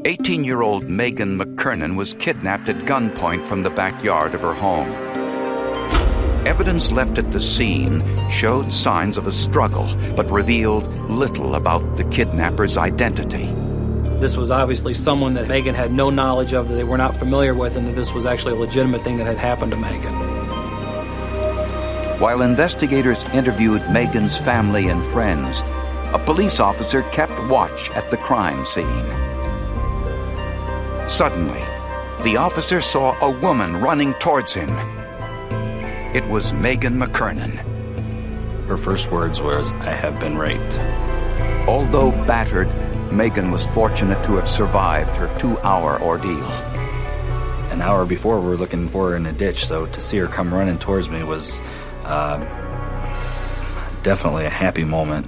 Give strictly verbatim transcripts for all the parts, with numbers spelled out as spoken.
eighteen-year-old Megan McKernan was kidnapped at gunpoint from the backyard of her home. Evidence left at the scene showed signs of a struggle, but revealed little about the kidnapper's identity. This was obviously someone that Megan had no knowledge of, that they were not familiar with, and that this was actually a legitimate thing that had happened to Megan. While investigators interviewed Megan's family and friends, a police officer kept watch at the crime scene. Suddenly, the officer saw a woman running towards him. It was Megan McKernan. Her first words was, "I have been raped." Although battered, Megan was fortunate to have survived her two-hour ordeal. An hour before, we were looking for her in a ditch, so to see her come running towards me was uh, definitely a happy moment.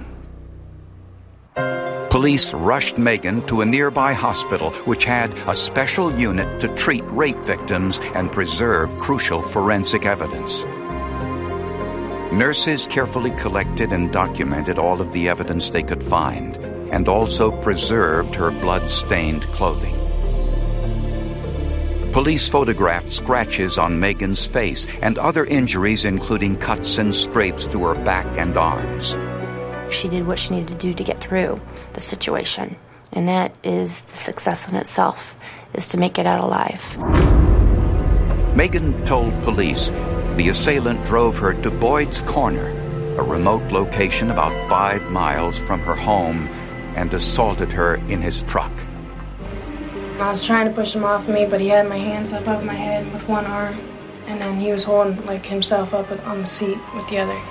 Police rushed Megan to a nearby hospital, which had a special unit to treat rape victims and preserve crucial forensic evidence. Nurses carefully collected and documented all of the evidence they could find, and also preserved her blood-stained clothing. Police photographed scratches on Megan's face and other injuries, including cuts and scrapes to her back and arms. She did what she needed to do to get through the situation, and that is the success in itself, is to make it out alive. Megan told police the assailant drove her to Boyd's Corner, a remote location about five miles from her home, and assaulted her in his truck. I was trying to push him off me, but he had my hands up above my head with one arm, and then he was holding like himself up on the seat with the other.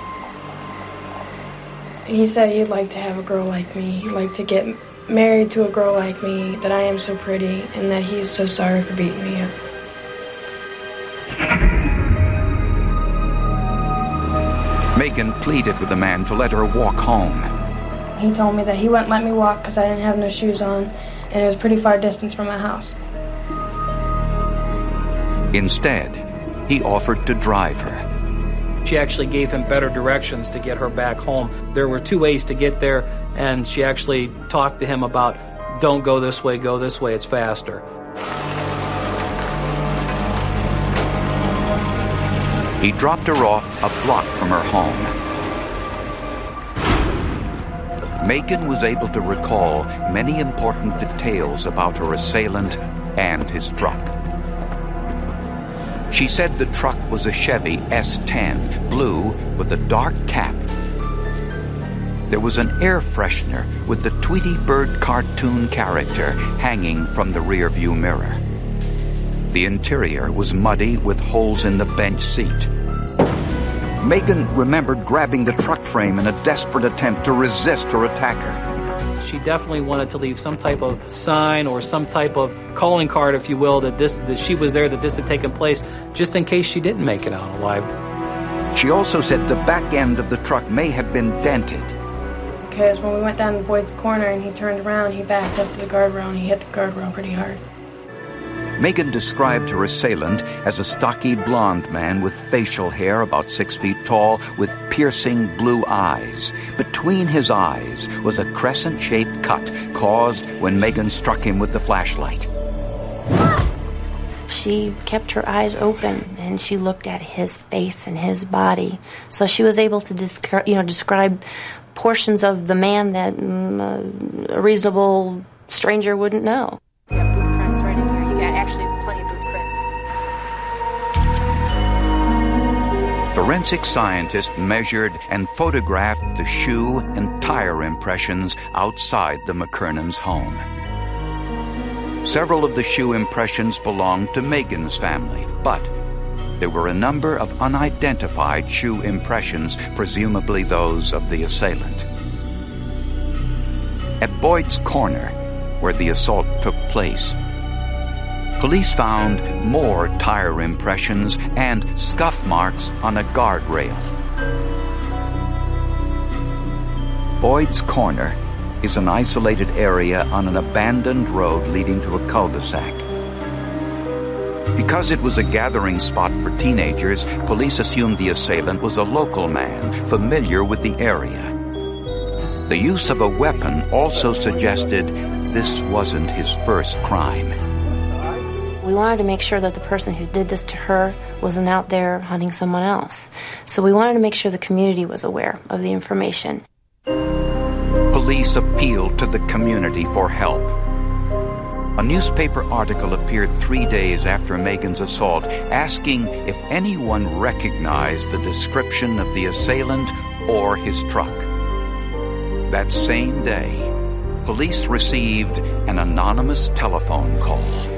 He said he'd like to have a girl like me. He'd like to get married to a girl like me, that I am so pretty, and that he's so sorry for beating me up. Megan pleaded with the man to let her walk home. He told me that he wouldn't let me walk because I didn't have no shoes on, and it was a pretty far distance from my house. Instead, he offered to drive her. She actually gave him better directions to get her back home. There were two ways to get there, and she actually talked to him about, don't go this way, go this way, it's faster. He dropped her off a block from her home. Megan was able to recall many important details about her assailant and his truck. She said the truck was a Chevy S ten, blue with a dark cap. There was an air freshener with the Tweety Bird cartoon character hanging from the rearview mirror. The interior was muddy with holes in the bench seat. Megan remembered grabbing the truck frame in a desperate attempt to resist her attacker. She definitely wanted to leave some type of sign or some type of calling card, if you will, that this that she was there, that this had taken place, just in case she didn't make it out alive. She also said the back end of the truck may have been dented. Because when we went down to Boyd's Corner and he turned around, he backed up to the guardrail and he hit the guardrail pretty hard. Megan described her assailant as a stocky blonde man with facial hair about six feet tall with piercing blue eyes. Between his eyes was a crescent-shaped cut caused when Megan struck him with the flashlight. She kept her eyes open and she looked at his face and his body. So she was able to descri- you know, describe portions of the man that mm, a reasonable stranger wouldn't know. Forensic scientists measured and photographed the shoe and tire impressions outside the McKernan's home. Several of the shoe impressions belonged to Megan's family, but there were a number of unidentified shoe impressions, presumably those of the assailant. At Boyd's Corner, where the assault took place, police found more tire impressions and scuff marks on a guardrail. Boyd's Corner is an isolated area on an abandoned road leading to a cul-de-sac. Because it was a gathering spot for teenagers, police assumed the assailant was a local man familiar with the area. The use of a weapon also suggested this wasn't his first crime. We wanted to make sure that the person who did this to her wasn't out there hunting someone else. So we wanted to make sure the community was aware of the information. Police appealed to the community for help. A newspaper article appeared three days after Megan's assault, asking if anyone recognized the description of the assailant or his truck. That same day, police received an anonymous telephone call.